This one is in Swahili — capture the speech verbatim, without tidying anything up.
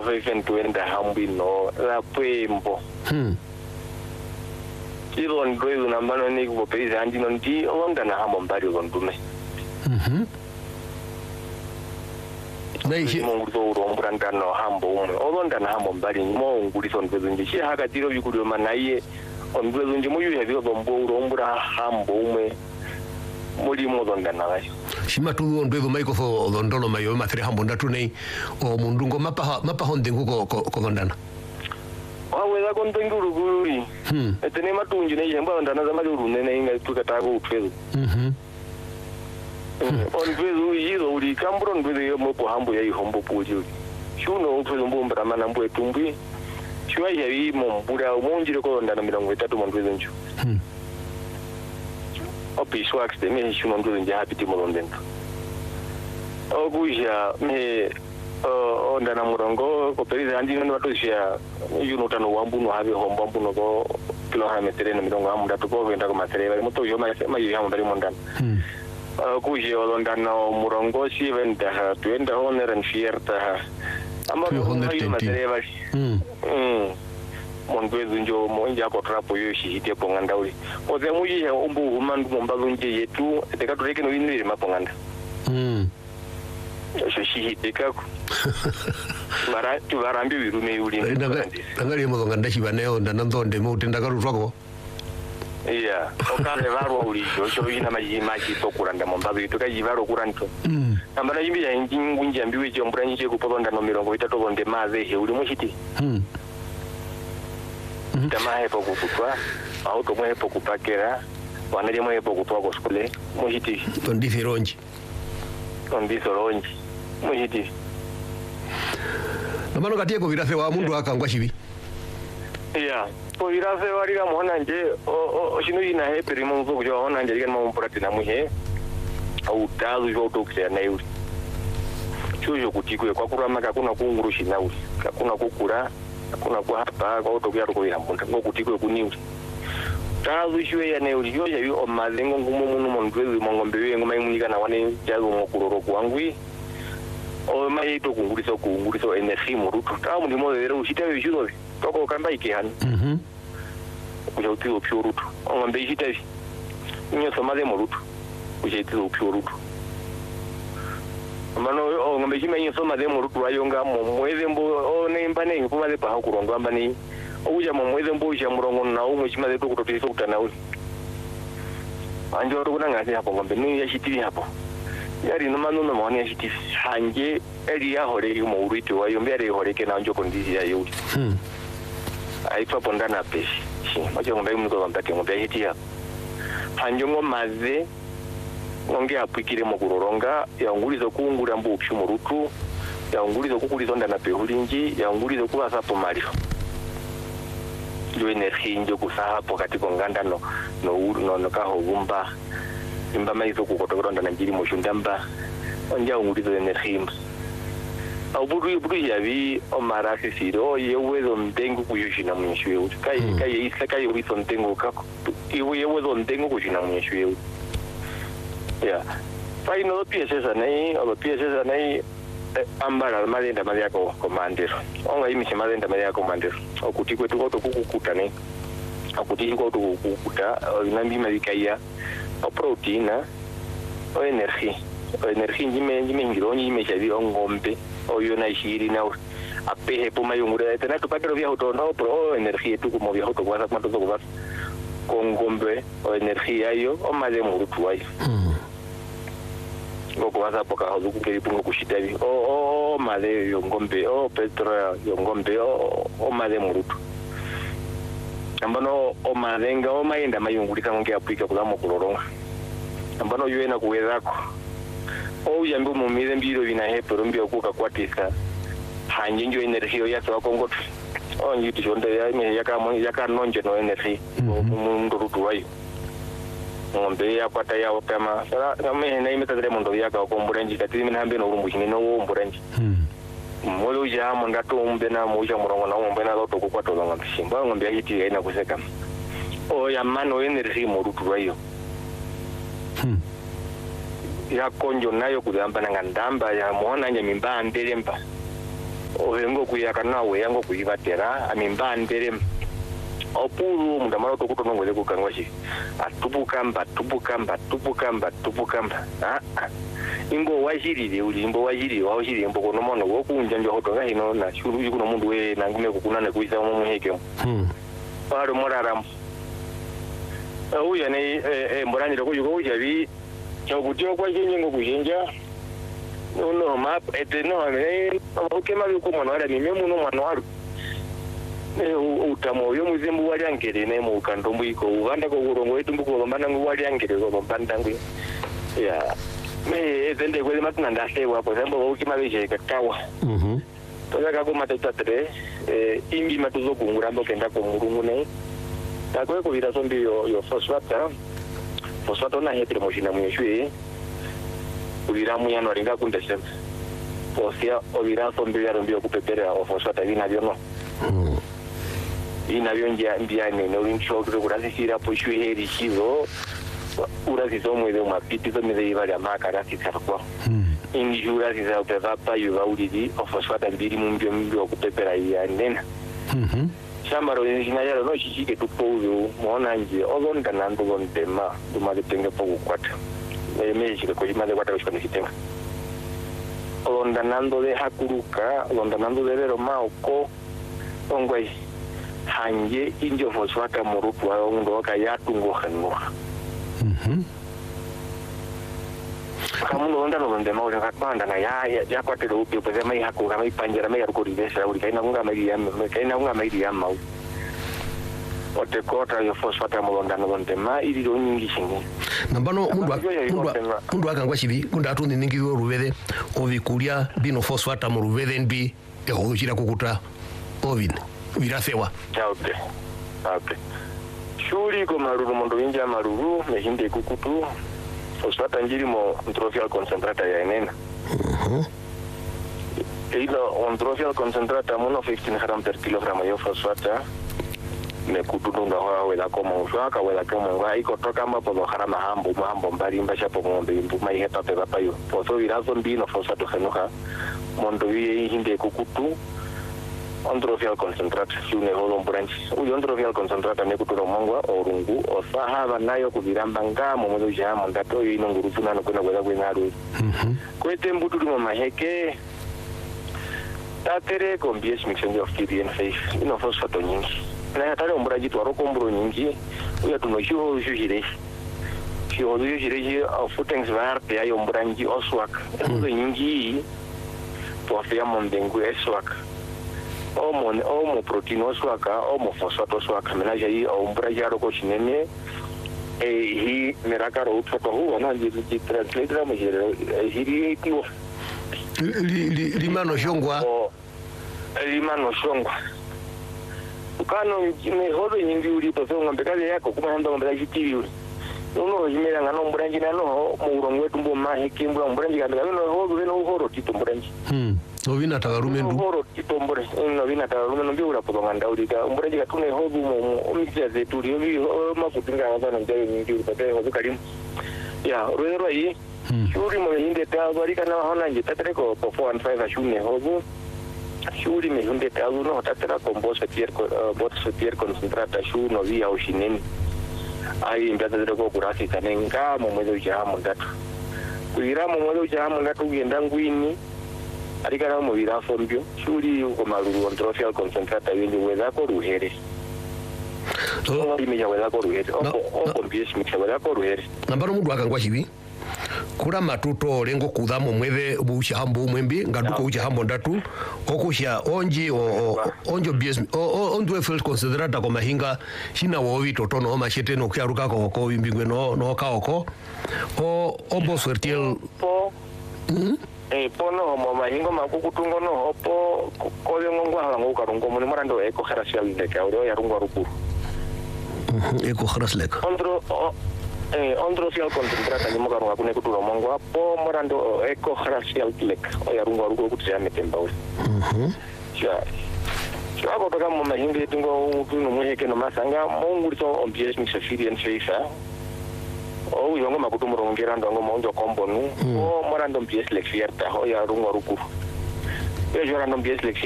even tuenda hambi no la pembo Hmm. Ilo ndwezo na mano ni kupopezi hanji no ndi onda na hamo mbari londume. Mhm. Naishi Munguzo urombura ndano hambo umwe. Onda na hamo mbari mo nguriso ndwezo nje. Shi haka tiro bikuri manaye ondwezo nje muyu ya biko bombo urombura hambo umwe. Muri mo onda na wayo. shima tu ndwezo mai ko fo londono mai o mathre hambo ndatu nei o mundungo mapa mapa honde nguko ko ko ndana. Waweza kontenguru guri. Hmm. Etene matunji ne yemba ndana za majuru nene inga tukata ko utwezo. Mhm. Ondwezo yizo uri kambro ndwezo yo mo hambo ya ihombo pojo. Shuno utwezo mbombra mana mbwe tumbi. Shwa ya yi mo mbura umonjire ko ndana mirongo itatu mo ndwezo nju. Hmm. Opi swax de me shuno ndwezo nja hapiti mo londento. Oguja me o ndana murongo ko periza andi no watosha yuno tano wambuno habe hombo mbuno ko kilometre na mirongo amunda to ko venda ko matere bali moto yo ma ma yo hamu bali mondana Hmm. kuje olondana murongo si venda twenda honor and fierta amba ko yo matere bali Hmm. mm mondwezo njo monja ko trapo yo shihite ponganda uli oze muji ya umbu humandu mombazo nje yetu tekatuleke no winire maponganda. Hmm. Sho shihite kako Bara tuvarambi virume yuli. Ndangali mo nganda shibaneo ndanandonde mo utenda karutwako. Yeah, okale varwa uli jo ina maji maji tokuranda mombazo ituka jivaro kuranto. Mm. Ambana yimbi ya njingu njambiwe je mbranyi je kupolonda no mirongo itatu konde maze he uli mushiti. Mm. Tama hepo kukutwa, auto mwe hepo kupakera, wanali mwe hepo kutwa ko skole, mushiti. Tondi fironji. Tondi soronji. Mushiti. Namano katie ko virafe wa mundu akangwa shibi. Yeah. Ko virafe wali ga mona nje o o shino ina he peri mo zo jo ona nje ga mo mpurati na muhe. Au tazu jo to kse na yuri. Chujo kutikwe kwa kurama kakuna kungurushi na uri. Kakuna kukura, kakuna kwa hapa kwa to kyaro ko ira mbonda ngo kutikwe kuniuri. Tazu shwe ya ne uri yo ya yo malengo ngumo munu mo ndwezo mo ngombe we ngoma imunika na wane jazo mo kuroro kwangwi. O mai to kunguriso kunguriso energy mo rutu. Ta mu ndimo zero ushitawe shuzo. Toko kamba ikehani. Mhm. Kuja uti opyo rutu. Ngombe ishitawe. Nyo somale mo rutu. Kuja uti opyo rutu. Mano o ngombe shima nyo somale mo rutu ayo nga mo mweze mbo o ne mbane ngoma le pa hakurondo ambani. Uja mo mweze mbo uja murongo na umwe shima le to kutotiso kutana uli. Anjo ro kuna ngasi hapo ngombe ni ya shitiri hapo. Yari no manu no mani ya shitiri. Hanje eri ya hore mo uriti wa yo mbere hore ke na njo kondisi ya yo. Hmm. Aifa pondana peshi. Shi, macho ngombe mko ngambate ngombe hiti ya. Hanjongo maze ngonge apikire mu kuroronga ya ngulizo kungura mbu upshumo rutu ya ngulizo kukulizo ndana pehulingi ya ngulizo kuba sapo malio. Yo energy njo kusaha pokati konganda no no no no kaho gumba. Imba maizo kukotokoro ndana njiri mo shundamba. Onja ngulizo energy. Auburu buru yavi omarasi siro yewezo ndengu kuyushina mnyeshwe kai kai isa kai wiso ndengu kako iwe yewezo ndengu kuyushina mnyeshwe ya sai no pieza nei o pieza nei ambara malenda maliako komandero onga imi malenda maliako komandero okuti kwetu ko to kukukuta nei akuti ko to kukukuta nambi malikaya o proteina o energy o energy njime njime ngiro njime shavi ongombe oyo na ishiri na apehe puma yungure tena tupakero vya hoto no pro energy tu como vya hoto kwa sababu mtoto kwa kongombe o energy ayo o male murutu ayo ngoko wasa poka hodu kukeri pungo kushitabi o o male yo ngombe o petro yo ngombe o o male murutu ambano o malenga o maenda mayungulika ngonge apika kulamo kuloronga ambano yo ena kuwezako o yambu mumire mbiro bina hepero mbyo kuka kwatisa hanje njo energy ya so kongoto o nyiti jonde ya me yaka yaka nonje no energy mundu rutu wayo ngombe ya kwata ya okama sala ngame na imeta dre mundo yaka okomburenji katiri mina hambe no rumbu chine no omburenji molo ya monda to umbe na moja murongo na umbe na to kukwata ngombe shimba ngombe ya hiti ina kuseka o ya mano energy mo rutu wayo ya konjo nayo kudamba na ngandamba ya muona nya mimba anderemba ovengo kuyaka nawe yango kuivatera amimbandere opulu mundamara tokutonongwele kukangwashi atupukamba tupukamba tupukamba tupukamba ah imbo wajirire uli imbo wajirire wajirire imbo kono mono wokunja njo hotonga hino na shuru yuko mundu we nangume kukunana kuisa mu muheke mm paro moraram uya ne eh morani roko yuko ujabi chokutyo kwa jengo kujenja no map eteno ame okema yuko mono ara mime muno mwana waru ne utamo yo muzembu wali angere ne mu kandombu iko uganda ko urongo wetu mbuko lombana ngu wali angere ko lombanda ngu ya me zende kweli matuna ndasewa kwa sababu ukima beje kakawa mhm toza ko matata tre eh imbi matuzo kungura mbo kenda ko murungu ne takwe ko vira sombi yo yo fosfata fosfata na hetre moshina mweshwe ulira mu yano ringa kunde sem posia olira sombi ya rombi okupepera o fosfata vina byo no mm ina byo njya mbiane no rincho ko kurazisira po shwe heri hizo urazizo mwede umapiti zo meze ibali amaka rasitakwa mm injura ziza utevapa yuva ulidi o fosfata mbiri mu mbyo mbyo okupepera ya nena mhm Samaro injinayaro no shishike tupozo muona nje olonda nando gondema dumale tenge poku kwata meji ko imade kwata ko shitenga olonda nando de hakuruka olonda nando de rero maoko ongwe hanje injo fosfata murutu wa ndo ka yatungo khanwa mhm kamundo onda no ndema uri katanda na ya ya kwate do upi pese mai hakuka mai panjara mai arukuri besa uri kaina unga mai ya kaina unga mai ya mau ote kota yo fosfata mulonda no ndema iri do nyingi shingi nambano mundu mundu mundu akangwa chibi kunda atundi ningi yo ruvede ovikulia bino fosfata mu ruvede nbi e hochira kukuta ovin virafewa chaute chaute shuri ko maruru mondo inja maruru mehinde kukutu fosfata njiri mo trophial concentrata ya enena mhm ilo on trophial concentrata mono fifteen gram per kilogram yo fosfata me kutudunga hoa wela como ushaka wela como nga iko toka mapo do harama hambo hambo mbari mbasha po ngombe imbu mai heta te bapayo poso virazo mbino fosfato genuga mondo wi hinde kukutu ondrovial concentrate shune holo branch uyo ondrovial concentrate ne kutulo mongwa orungu osahaba nayo kubiramba ngamo muzo jamo ndato ino ngurufu nano kwena kwela kwenaru mhm kwete mbutu mu maheke tatere con bies mixing of T D N five ino fosfato nyingi na tare ombraji twaro kombro nyingi uya tuno sho sho hire sho sho hire of footings varte ayo ombranji oswak ezo nyingi pofia mondengu eswak omo omo protein oswaka omo fosfato oswaka menaje yi ombraji aro ko chinene e hi merakaro utfoto huwa na ndi translate ra mjere hiri tiwo li li mano shongwa limano shongwa ukano me hodo nyingi uri to so ngombe kale yako kuma handa ngombe jitiri uri no jimera ngano mbranji nano mu urongo wetu mbo mahiki mbo mbranji kanda no hodo beno horo tito mbranji hmm ovina tagarume ndu horo tito mbore no vina tagarume no biura po nganda uri ka mbranji katune hodo mu omisia zetu uri obi makutinga ngana njayo nyingi uri pate hodo karim ya rero yi shuri mo hinde ta bari kana hona nje tatreko po four and five ashune hodo shuri me hunde tagu no tatera combo setier bot setier concentrata shu no via oshinen ai ndata ko kurasi tanenga mo mwezo jamu ndatu kuira mo mwezo jamu ndatu genda ngwini arikana mo vira fombio shuri ko maruru ondrofial concentrata yindi weza ko ruhere to imi ya weza ko ruhere opo opo bies mix weza ko ruhere nambaro mundu akangwa chibi kura matuto lengo kudamo mweve bucha hambo mwembi ngaduko ucha hambo ndatu okusha onji o onjo bies o ondwe field considerata ko mahinga hina wovi totono machete no kyaruka ko ko bimbingwe no no kaoko o obo sortiel po eh pono mo mahingo makukutungo no opo ko ngongwa hango karungo mo morando eko gerasial de ka oro ya rungo ruku eko geraslek ondro eh ondrofial concentrata ni mokarunga kune kutulo mongwa po morando eko gerasial lek o ya rungo ruku kutya metemba uri mhm ja ja ko toka mo mahingo tingo kuno muheke no masanga monguri to ombies mix afirian feisa o yongo makutumuro ngera ndongo monjo kombonu o morando mbies lek fierta o ya rungo ruku e jorando mbies lek